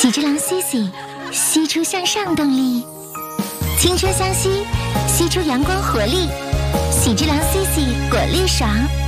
喜之郎 CC 吸出向上动力，青春相吸，吸出阳光活力。喜之郎 CC 果粒爽。